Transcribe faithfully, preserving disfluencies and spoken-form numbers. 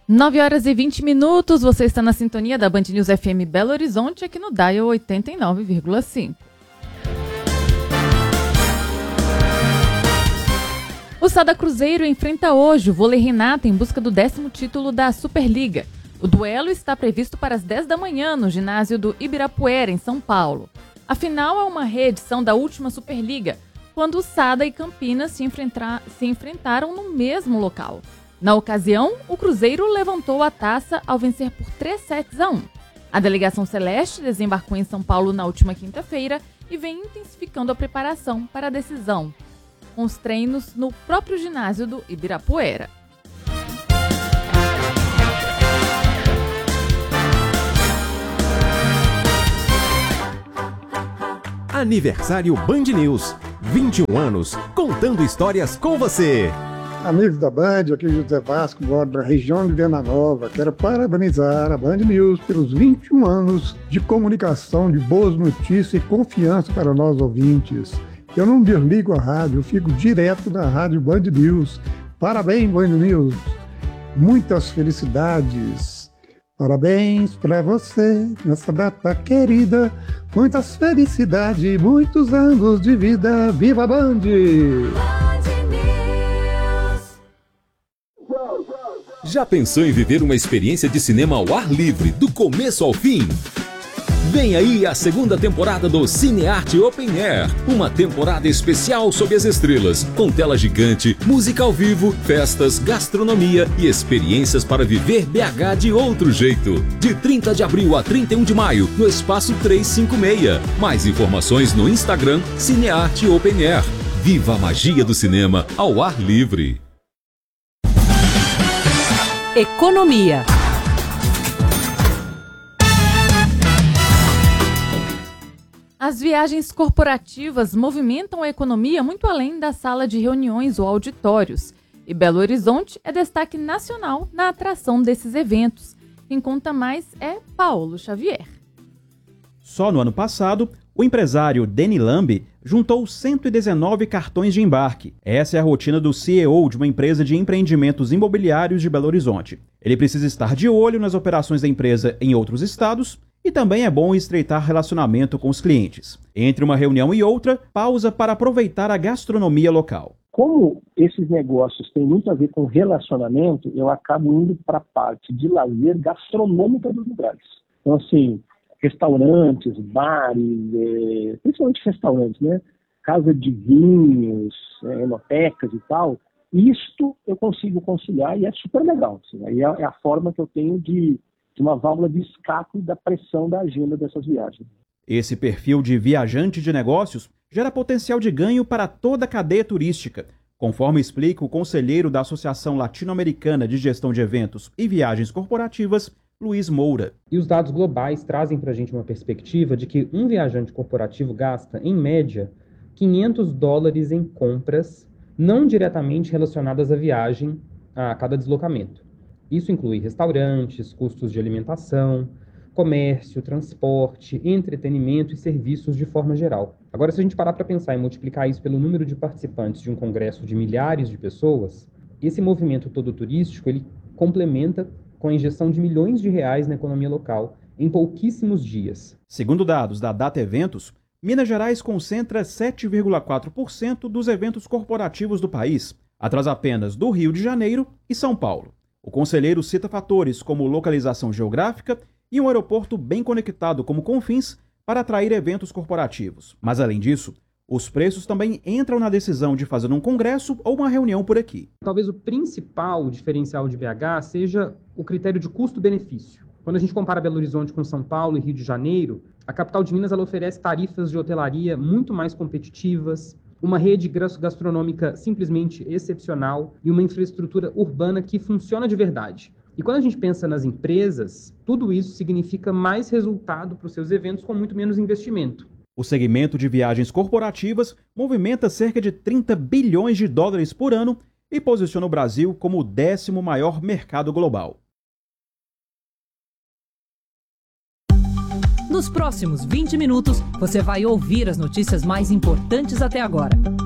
nove horas e vinte minutos, você está na sintonia da Band News F M Belo Horizonte, aqui no Dial oitenta e nove vírgula cinco. O Sada Cruzeiro enfrenta hoje o Vôlei Renata em busca do décimo título da Superliga. O duelo está previsto para as dez da manhã no ginásio do Ibirapuera, em São Paulo. A final é uma reedição da última Superliga, quando o Sada e Campinas se, enfrentar, se enfrentaram no mesmo local. Na ocasião, o Cruzeiro levantou a taça ao vencer por três sets a um. A delegação celeste desembarcou em São Paulo na última quinta-feira e vem intensificando a preparação para a decisão, com os treinos no próprio ginásio do Ibirapuera. Aniversário Band News. vinte e um anos, contando histórias com você. Amigos da Band, aqui é José Vasco, moro da região de Venda Nova. Quero parabenizar a Band News pelos vinte e um anos de comunicação, de boas notícias e confiança para nós ouvintes. Eu não desligo a rádio, eu fico direto na rádio Band News. Parabéns, Band News. Muitas felicidades. Parabéns para você nessa data querida. Muitas felicidades, muitos anos de vida. Viva a Band! Já pensou em viver uma experiência de cinema ao ar livre, do começo ao fim? Vem aí a segunda temporada do Cinearte Open Air, uma temporada especial sob as estrelas, com tela gigante, música ao vivo, festas, gastronomia e experiências para viver B H de outro jeito. De trinta de abril a trinta e um de maio, no Espaço trezentos e cinquenta e seis. Mais informações no Instagram Cinearte Open Air. Viva a magia do cinema ao ar livre. Economia. As viagens corporativas movimentam a economia muito além da sala de reuniões ou auditórios. E Belo Horizonte é destaque nacional na atração desses eventos. Quem conta mais é Paulo Xavier. Só no ano passado, o empresário Deni Lambi juntou cento e dezenove cartões de embarque. Essa é a rotina do C E O de uma empresa de empreendimentos imobiliários de Belo Horizonte. Ele precisa estar de olho nas operações da empresa em outros estados e também é bom estreitar relacionamento com os clientes. Entre uma reunião e outra, pausa para aproveitar a gastronomia local. Como esses negócios têm muito a ver com relacionamento, eu acabo indo para a parte de lazer gastronômica dos lugares. Então, assim, restaurantes, bares, é, principalmente restaurantes, né? Casa de vinhos, é, enotecas e tal. Isto eu consigo conciliar e é super legal. Assim, aí é, é a forma que eu tenho de, de uma válvula de escape da pressão da agenda dessas viagens. Esse perfil de viajante de negócios gera potencial de ganho para toda a cadeia turística, conforme explica o conselheiro da Associação Latino-Americana de Gestão de Eventos e Viagens Corporativas, Luiz Moura. E os dados globais trazem para a gente uma perspectiva de que um viajante corporativo gasta, em média, quinhentos dólares em compras não diretamente relacionadas à viagem a cada deslocamento. Isso inclui restaurantes, custos de alimentação, comércio, transporte, entretenimento e serviços de forma geral. Agora, se a gente parar para pensar e multiplicar isso pelo número de participantes de um congresso de milhares de pessoas, esse movimento todo turístico, ele complementa com a injeção de milhões de reais na economia local em pouquíssimos dias. Segundo dados da Data Eventos, Minas Gerais concentra sete vírgula quatro por cento dos eventos corporativos do país, atrás apenas do Rio de Janeiro e São Paulo. O conselheiro cita fatores como localização geográfica e um aeroporto bem conectado como Confins para atrair eventos corporativos. Mas, além disso, os preços também entram na decisão de fazer um congresso ou uma reunião por aqui. Talvez o principal diferencial de B H seja o critério de custo-benefício. Quando a gente compara Belo Horizonte com São Paulo e Rio de Janeiro, a capital de Minas ela oferece tarifas de hotelaria muito mais competitivas, uma rede gastronômica simplesmente excepcional e uma infraestrutura urbana que funciona de verdade. E quando a gente pensa nas empresas, tudo isso significa mais resultado para os seus eventos com muito menos investimento. O segmento de viagens corporativas movimenta cerca de trinta bilhões de dólares por ano e posiciona o Brasil como o décimo maior mercado global. Nos próximos vinte minutos, você vai ouvir as notícias mais importantes até agora.